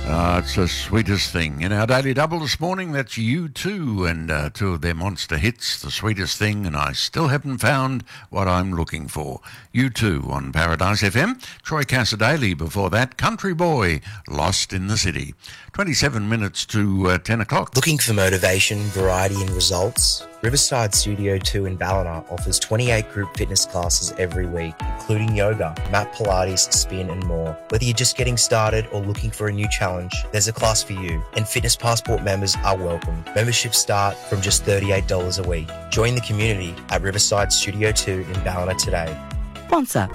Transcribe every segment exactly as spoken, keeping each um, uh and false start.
Uh, it's the sweetest thing. In our Daily Double this morning, that's U two and uh, two of their monster hits, The Sweetest Thing, and I Still Haven't Found What I'm Looking For. U two on Paradise F M. Troy Cassadaly before that, Country Boy, Lost in the City. twenty-seven minutes to uh, ten o'clock. Looking for motivation, variety and results? Riverside Studio two in Ballina offers twenty-eight group fitness classes every week, including yoga, mat Pilates, spin and more. Whether you're just getting started or looking for a new challenge, there's a class for you, and Fitness Passport members are welcome. Memberships start from just thirty-eight dollars a week. Join the community at Riverside Studio two in Ballina today. Sponsor.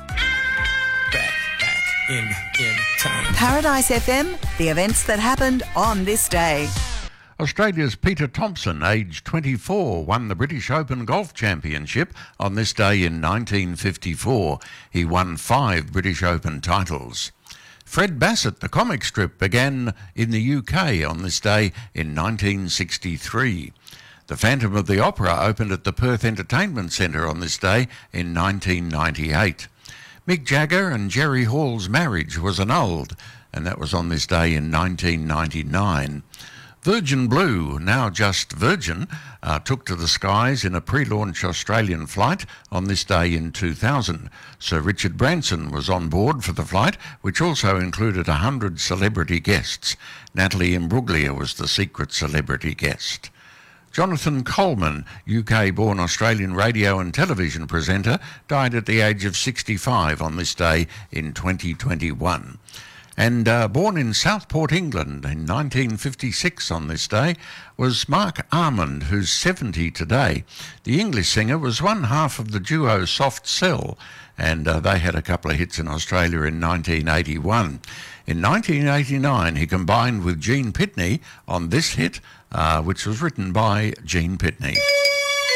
Back, back, in, in time. Paradise F M, the events that happened on this day. Australia's Peter Thompson, aged twenty-four, won the British Open Golf Championship on this day in nineteen fifty-four. He won five British Open titles. Fred Bassett, the comic strip, began in the U K on this day in nineteen sixty-three. The Phantom of the Opera opened at the Perth Entertainment Centre on this day in nineteen ninety-eight. Mick Jagger and Jerry Hall's marriage was annulled, and that was on this day in nineteen ninety-nine. Virgin Blue, now just Virgin, uh, took to the skies in a pre-launch Australian flight on this day in two thousand. Sir Richard Branson was on board for the flight, which also included one hundred celebrity guests. Natalie Imbruglia was the secret celebrity guest. Jonathan Coleman, U K-born Australian radio and television presenter, died at the age of sixty-five on this day in twenty twenty-one. And uh, born in Southport, England in nineteen fifty-six on this day was Mark Armand, who's seventy today. The English singer was one half of the duo Soft Cell, and uh, they had a couple of hits in Australia in nineteen eighty-one. In nineteen eighty-nine, he combined with Gene Pitney on this hit, uh, which was written by Gene Pitney.